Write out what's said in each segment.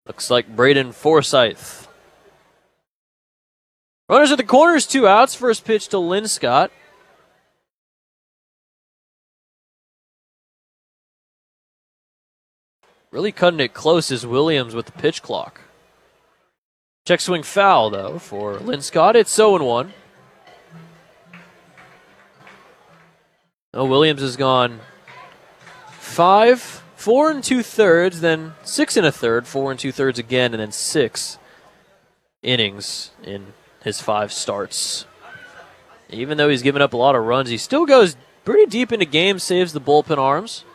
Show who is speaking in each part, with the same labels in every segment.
Speaker 1: Looks like Braden Forsyth. Runners at the corners, 2 outs. First pitch to Linscott. Really cutting it close is Williams with the pitch clock. Check swing foul, though, for Linscott. It's 0-1. Oh, Williams has gone 5, 4 2/3, then 6 1/3, 4 2/3 again, and then 6 innings in his 5 starts. Even though he's given up a lot of runs, he still goes pretty deep into games, saves the bullpen arms.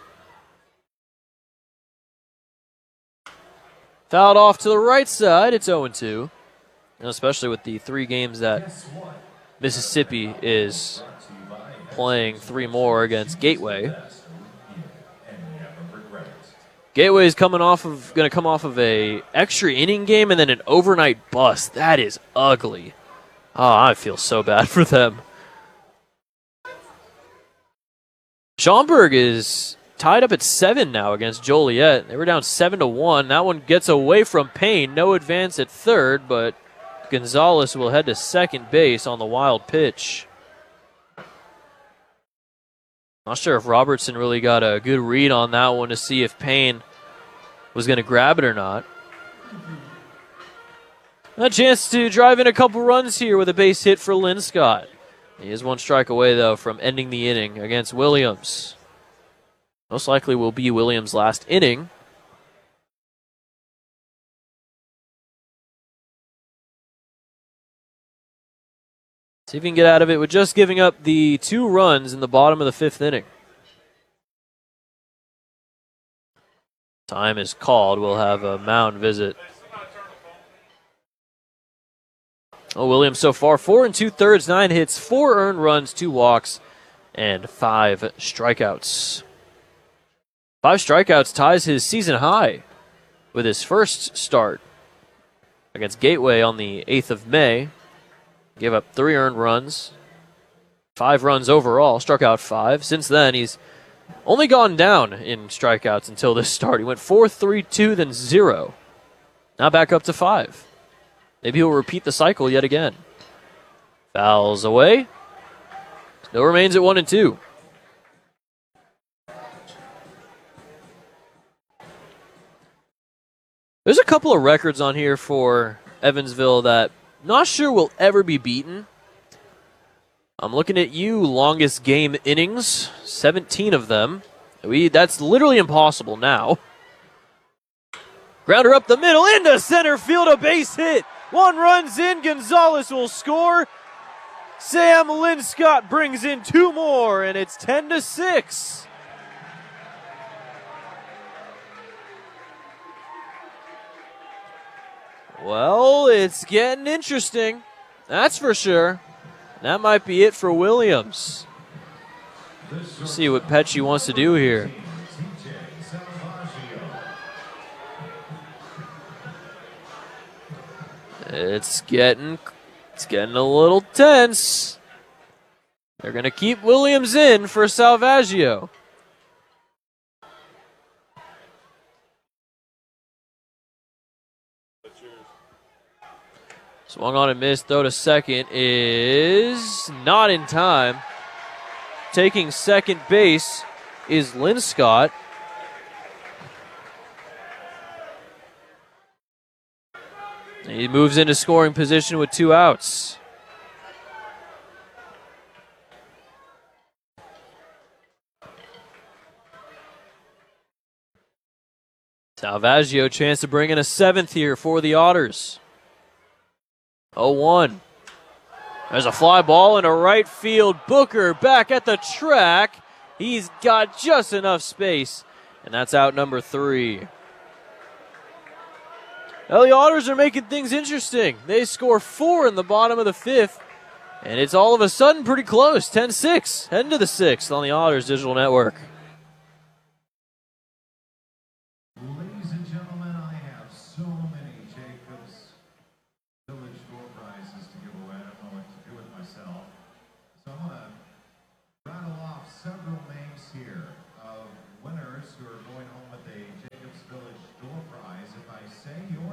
Speaker 1: Fouled off to the right side. It's 0-2. And especially with the 3 games that Mississippi is playing 3 more against Gateway. Gateway is going to come off of a extra inning game and then an overnight bust. That is ugly. Oh, I feel so bad for them. Schaumburg is tied up at 7 now against Joliet. They were down 7-1. That one gets away from Payne. No advance at third, but Gonzalez will head to second base on the wild pitch. Not sure if Robertson really got a good read on that one to see if Payne was going to grab it or not. A chance to drive in a couple runs here with a base hit for Linscott. He is 1 strike away, though, from ending the inning against Williams. Most likely will be Williams' last inning. See if he can get out of it with just giving up the 2 runs in the bottom of the 5th inning. Time is called. We'll have a mound visit. Oh, Williams so far 4 2/3, 9 hits, 4 earned runs, 2 walks, and 5 strikeouts. 5 strikeouts ties his season high with his first start against Gateway on the 8th of May. Gave up 3 earned runs, 5 runs overall, struck out 5. Since then, he's only gone down in strikeouts until this start. He went 4, 3, 2, then 0. Now back up to 5. Maybe he'll repeat the cycle yet again. Fouls away. Still remains at 1-2. There's a couple of records on here for Evansville that not sure will ever be beaten. I'm looking at you, longest game innings, 17 of them. That's literally impossible now. Grounder up the middle into center field, a base hit. 1 runs in, Gonzalez will score. Sam Linscott brings in 2 more, and it's 10-6. Well, it's getting interesting. That's for sure. That might be it for Williams. Let's see what Pesci wants to do here. It's getting a little tense. They're going to keep Williams in for Salvaggio. Swung on and missed. Throw to second is not in time. Taking second base is Linscott. He moves into scoring position with 2 outs. Salvaggio, chance to bring in a 7th here for the Otters. 0-1. There's a fly ball into right field. Booker back at the track. He's got just enough space, and that's out number 3. Well, the Otters are making things interesting. They score 4 in the bottom of the 5th, and it's all of a sudden pretty close. 10-6, heading to the 6th on the Otters Digital Network.
Speaker 2: Ladies and gentlemen, I have so many Jacobs Village door prizes to give away. I don't know what to do with myself. So I'm going to rattle off several names here of winners who are going home with a Jacobs Village door prize. If I say your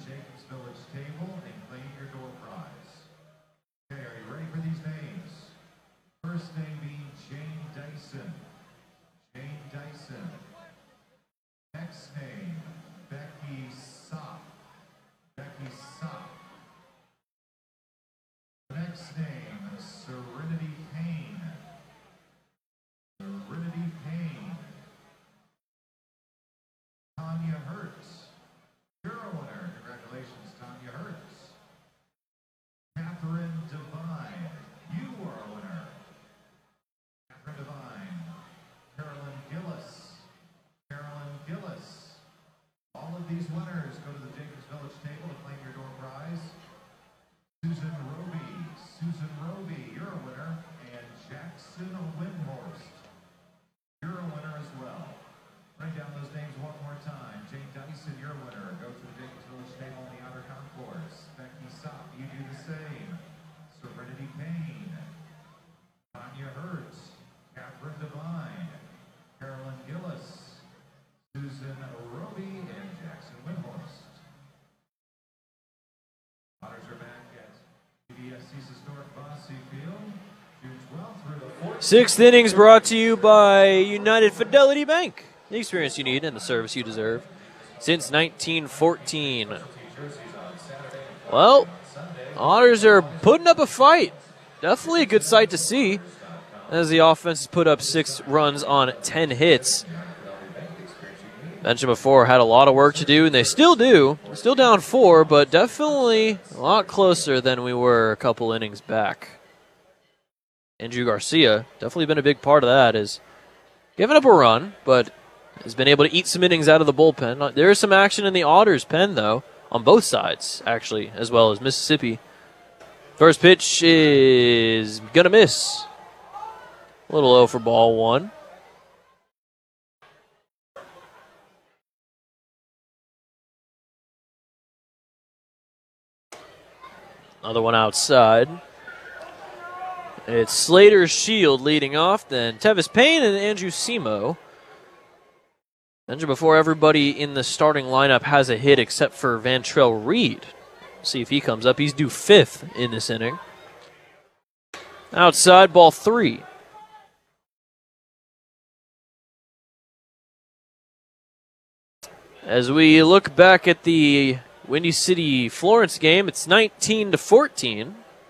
Speaker 2: Jacobs Village table and claim your door prize. Okay, are you ready for these names? First name being Jane Dyson. Jane Dyson. Next name, Becky Sopp. Becky Sopp. Next name, Serenity Payne. Serenity Payne. Tanya Hertz. You're a winner. Congratulations, Tanya Hertz. Catherine Devine. You are a winner. Catherine Devine. Carolyn Gillis. Carolyn Gillis. All of these winners go to the Jacobs Village table to claim your door prize. Susan Roby. Susan Roby, you're a winner. And Jackson Windhorst. You're a winner as well. Write down those names one more time. Jane Dyson, you're a winner. Go to the Jacobs Village table on the outer concourse. Becky Sopp, you do the same. Serenity Payne. Tanya Hertz. Catherine Devine. Carolyn Gillis. Susan Roby and Jackson Windhorst. Honors are back at PBSC's historic Bossy Field, June 12th through the 14th.
Speaker 1: Sixth innings brought to you by United Fidelity Bank. The experience you need and the service you deserve since 1914. Well, Otters are putting up a fight. Definitely a good sight to see as the offense has put up 6 runs on 10 hits. Mentioned before, had a lot of work to do, and they still do. Still down 4, but definitely a lot closer than we were a couple innings back. Andrew Garcia, definitely been a big part of that, is giving up a run, but has been able to eat some innings out of the bullpen. There is some action in the Otters pen, though, on both sides, actually, as well as Mississippi. First pitch is going to miss. A little low for ball 1. Another one outside. It's Slater Shield leading off, then Tevis Payne and Andrew Simo. Mentioned before, everybody in the starting lineup has a hit except for Vantrell Reed. See if he comes up. He's due 5th in this inning. Outside, ball 3. As we look back at the Windy City Florence game, it's 19-14.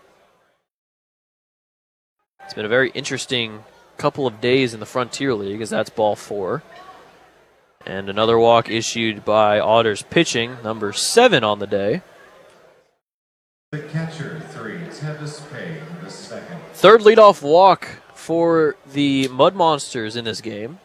Speaker 1: It's been a very interesting couple of days in the Frontier League, as that's ball 4. And another walk issued by Otters pitching, number 7 on the day.
Speaker 2: The catcher, 3, Tevis Payne, the second.
Speaker 1: Third leadoff walk for the Mud Monsters in this game.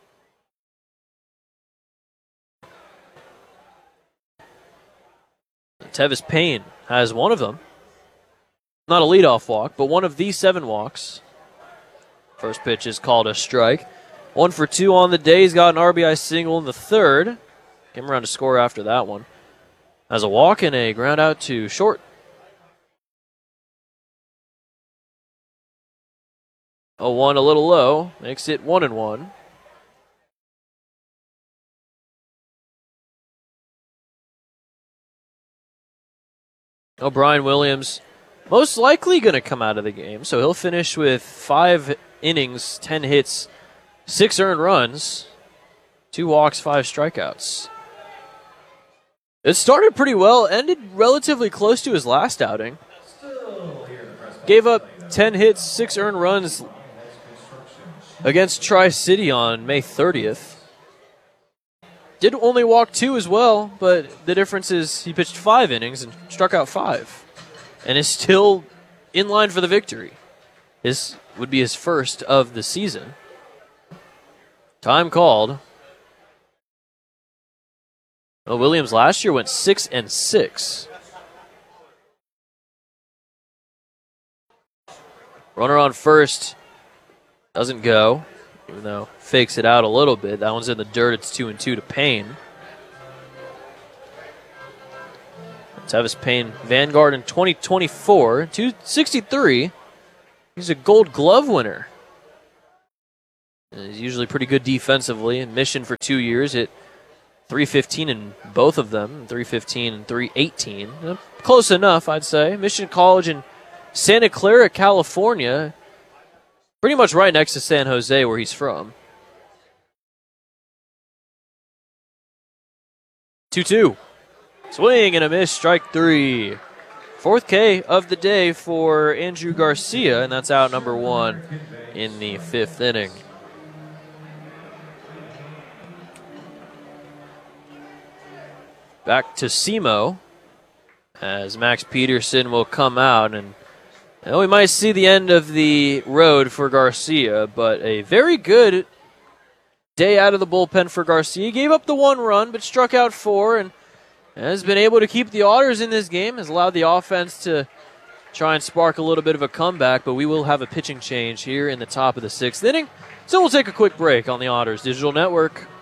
Speaker 1: Tevis Payne has one of them. Not a leadoff walk, but one of these 7 walks. First pitch is called a strike. 1 for 2 on the day. He's got an RBI single in the third. Came around to score after that one. Has a walk and a ground out to short. 0-1 a little low. Makes it 1-1. O'Brien Williams most likely going to come out of the game, so he'll finish with 5 innings, 10 hits, 6 earned runs, 2 walks, 5 strikeouts. It started pretty well, ended relatively close to his last outing. Gave up 10 hits, 6 earned runs against Tri-City on May 30th. Did only walk 2 as well, but the difference is he pitched 5 innings and struck out 5. And is still in line for the victory. This would be his first of the season. Time called. Well, Williams last year went 6-6. Runner on first doesn't go, even though fakes it out a little bit. That one's in the dirt. It's 2-2 to Payne. Tevis Payne, Vanguard in 2024, 263. He's a Gold Glove winner. And he's usually pretty good defensively. In Mission for 2 years, hit 315 in both of them, 315 and 318. Close enough, I'd say. Mission College in Santa Clara, California, pretty much right next to San Jose, where he's from. 2-2. Swing and a miss, strike three. Fourth K of the day for Andrew Garcia, and that's out number one in the fifth inning. Back to SEMO as Max Peterson will come out, and we might see the end of the road for Garcia, but a very good day out of the bullpen for Garcia. He gave up the one run, but struck out four, and has been able to keep the Otters in this game, has allowed the offense to try and spark a little bit of a comeback, but we will have a pitching change here in the top of the sixth inning. So we'll take a quick break on the Otters Digital Network.